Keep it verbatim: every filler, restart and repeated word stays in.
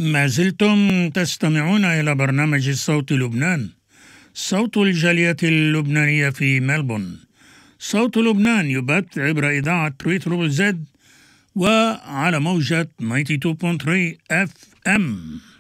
ما زلتم تستمعون إلى برنامج صوت لبنان، صوت الجالية اللبنانية في ملبون. صوت لبنان يبث عبر إذاعة ريترو زد وعلى موجة تسعة وتسعين فاصلة ثلاثة اف ام.